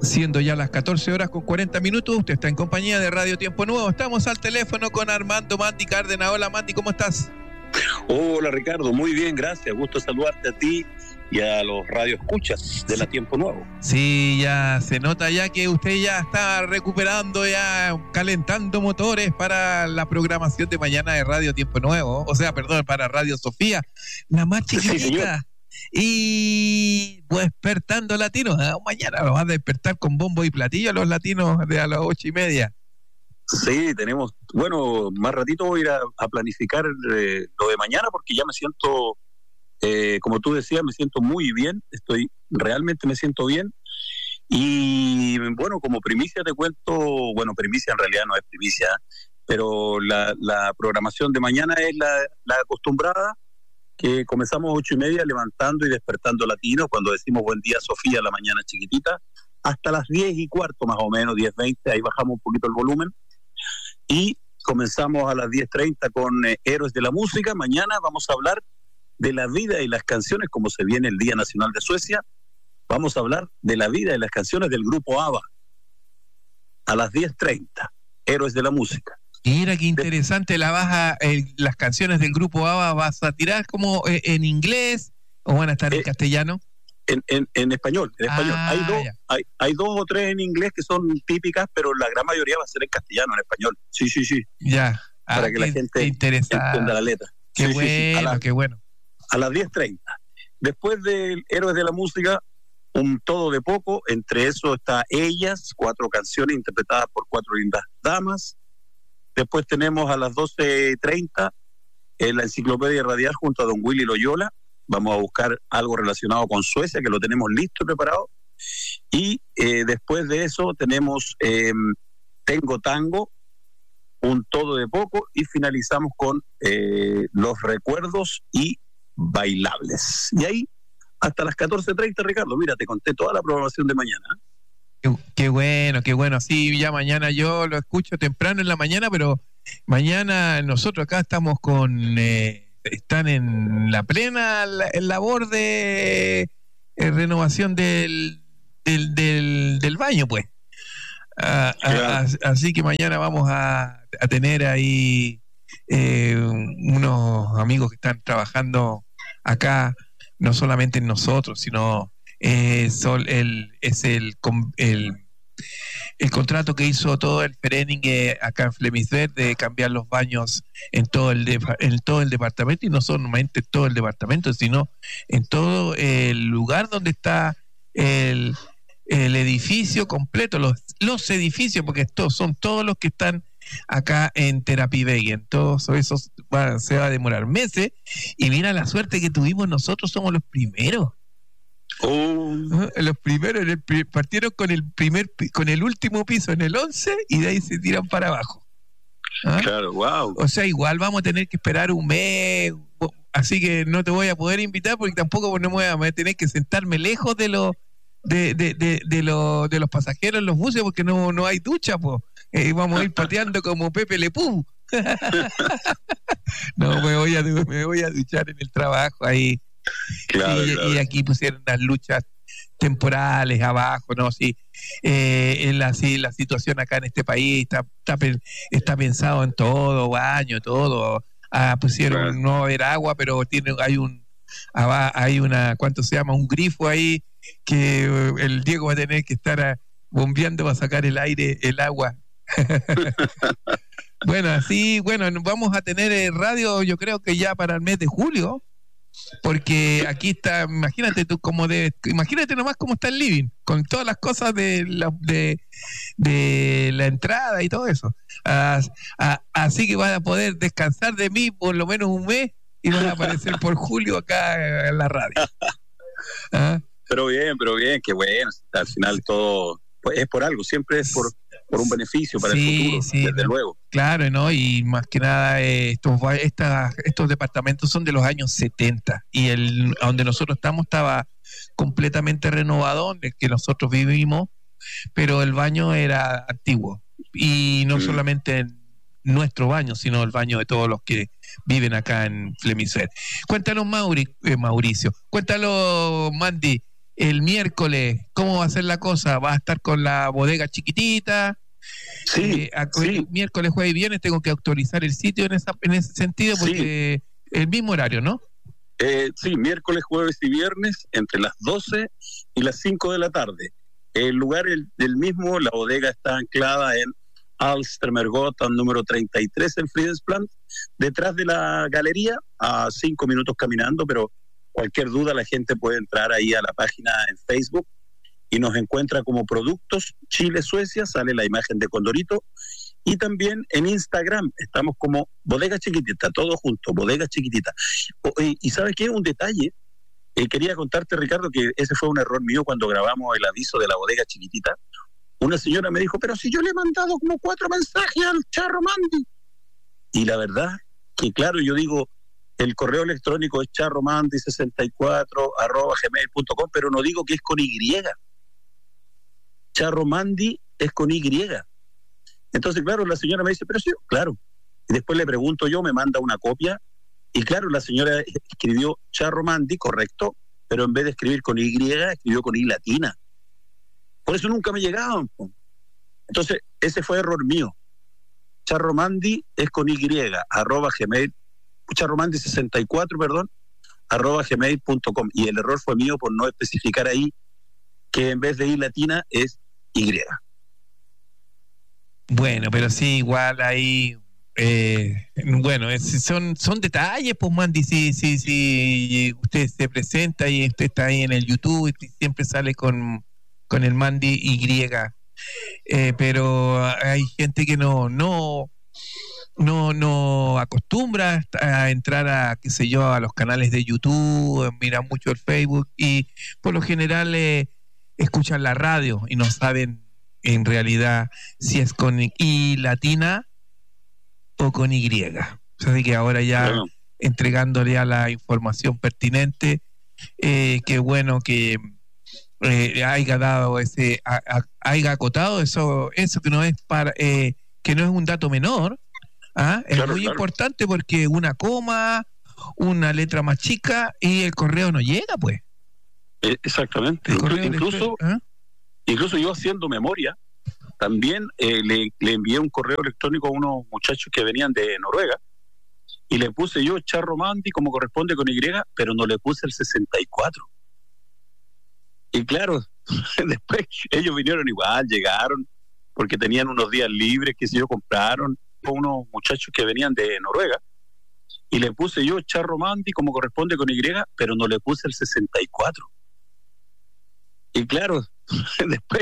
Siendo ya las 14 horas con 40 minutos, usted está en compañía de Radio Tiempo Nuevo. Estamos al teléfono con Armando Mandi Cárdenas. Hola Mandi, ¿cómo estás? Hola Ricardo, muy bien, gracias. Gusto saludarte a ti y a los radioescuchas de la Tiempo Nuevo. Sí, ya se nota ya que usted ya está recuperando, ya calentando motores para la programación de mañana de Radio Tiempo Nuevo. O sea, perdón, para Radio Sofía, la más chiquitita. Sí, y pues despertando latinos, mañana los vas a despertar con bombo y platillo los latinos de a las 8:30. Sí, tenemos, bueno, más ratito voy a ir a planificar lo de mañana porque ya me siento, como tú decías, me siento muy bien, realmente me siento bien. Y bueno, como primicia te cuento, bueno, primicia en realidad no es primicia, pero la programación de mañana es la acostumbrada, que comenzamos 8:30 levantando y despertando latinos, cuando decimos buen día Sofía, la mañana chiquitita, hasta las 10:15 más o menos, 10:20, ahí bajamos un poquito el volumen, y comenzamos a las 10:30 con Héroes de la Música. Mañana vamos a hablar de la vida y las canciones, como se viene el Día Nacional de Suecia, vamos a hablar de la vida y las canciones del grupo ABBA, a las 10:30, Héroes de la Música. Mira qué interesante, las canciones del grupo ABBA, ¿vas a tirar como en inglés o van a estar en castellano? En español. Hay dos o tres en inglés que son típicas, pero la gran mayoría va a ser en castellano, en español. Sí. Ya. Para que la gente entienda la letra. Qué bueno, qué bueno. A las 10:30. Después de Héroes de la Música, un todo de poco, entre eso está Ellas, 4 canciones interpretadas por 4 lindas damas. Después tenemos a las 12:30 la enciclopedia radial junto a don Willy Loyola. Vamos a buscar algo relacionado con Suecia, que lo tenemos listo y preparado. Y después de eso tenemos Tengo Tango, un todo de poco, y finalizamos con los recuerdos y bailables. Y ahí hasta las 14:30, Ricardo. Mira, te conté toda la programación de mañana. Qué bueno. Sí, ya mañana yo lo escucho temprano en la mañana, pero mañana nosotros acá estamos están en la plena labor de renovación del baño, pues. Claro. Así que mañana vamos a tener ahí unos amigos que están trabajando acá, no solamente en nosotros, sino es el contrato que hizo todo el Ferening acá en Flemingsberg de cambiar los baños en todo el departamento, y no solamente en todo el departamento, sino en todo el lugar donde está el edificio completo, los edificios, porque son todos los que están acá en Terapiveguen. Todos esos se va a demorar meses, y mira la suerte que tuvimos nosotros, somos los primeros. Los primeros partieron con el último piso en el 11 y de ahí se tiran para abajo. Claro, wow. O sea, igual vamos a tener que esperar un mes, así que no te voy a poder invitar porque tampoco no me voy a tener que sentarme lejos de los pasajeros en los buses, porque no hay ducha, pues. Vamos a ir pateando como Pepe Le Pew. No, me voy a duchar en el trabajo ahí. Claro, sí, claro. Y aquí pusieron unas luchas temporales abajo, ¿no? Sí, la situación acá en este país está pensado en todo, baño, todo. Pusieron, Claro. no va a haber agua, pero hay una, ¿cuánto se llama? Un grifo ahí que el Diego va a tener que estar bombeando para sacar el agua. Bueno, vamos a tener radio, yo creo que ya para el mes de julio. Porque aquí está, imagínate nomás cómo está el living, con todas las cosas de la entrada y todo eso. Así que van a poder descansar de mí por lo menos un mes y van a aparecer por julio acá en la radio. Pero bien, qué bueno. Al final todo pues, es por algo, siempre es por un beneficio para el futuro, desde luego. Claro, ¿no? Y más que nada estos departamentos son de los años 70 y donde nosotros estaba completamente renovado, en el que nosotros vivimos, pero el baño era antiguo, y no solamente nuestro baño, sino el baño de todos los que viven acá en Flemingsberg. Cuéntanos, Mauricio, cuéntanos, Mandy, el miércoles, ¿cómo va a ser la cosa? ¿Va a estar con la bodega chiquitita? Sí, sí. Miércoles, jueves y viernes tengo que actualizar el sitio en ese sentido, porque el mismo horario, ¿no? Sí, miércoles, jueves y viernes entre las 12 y las 5 de la tarde. El lugar el mismo, la bodega está anclada en Alstermergatan número 33 en Fridhemsplan, detrás de la galería, a 5 minutos caminando, pero cualquier duda la gente puede entrar ahí a la página en Facebook y nos encuentra como Productos Chile-Suecia, sale la imagen de Condorito, y también en Instagram estamos como Bodega Chiquitita, todo junto, Bodega Chiquitita. Y ¿sabes qué? Un detalle, quería contarte, Ricardo, que ese fue un error mío cuando grabamos el aviso de la Bodega Chiquitita. Una señora me dijo, pero si yo le he mandado como 4 mensajes al Charro Mandy. Y la verdad que, claro, yo digo, el correo electrónico es charromandi64@gmail.com, pero no digo que es con Y. Charro Mandy es con Y. Entonces, claro, la señora me dice, pero sí, claro. Y después le pregunto yo, me manda una copia, y claro, la señora escribió Charro Mandy, correcto, pero en vez de escribir con Y, escribió con I latina. Por eso nunca me llegaban. Entonces, ese fue error mío. Charro Mandy es con Y, @gmail, charromandi64, perdón, @gmail.com. Y el error fue mío por no especificar ahí que en vez de I latina es Y. Bueno, pero sí, igual ahí, bueno, son detalles, pues Mandy, si usted se presenta y usted está ahí en el YouTube y siempre sale con el Mandy Y, pero hay gente que no acostumbra a entrar a, qué sé yo, a los canales de YouTube, mira mucho el Facebook y por lo general escuchan la radio y no saben en realidad si es con I latina o con Y. Así que ahora ya entregándole a la información pertinente, qué bueno que haya dado haya acotado eso que no es que no es un dato menor. Es muy importante porque una coma, una letra más chica y el correo no llega, pues. Exactamente. Incluso yo haciendo memoria, también le envié un correo electrónico a unos muchachos que venían de Noruega y le puse yo Charro Mandy como corresponde con Y, pero no le puse el 64. Y claro, después ellos vinieron igual, llegaron, porque tenían unos días libres, que si yo compraron unos muchachos que venían de Noruega, y le puse yo Charro Mandy como corresponde con Y, pero no le puse el 64. Y claro, después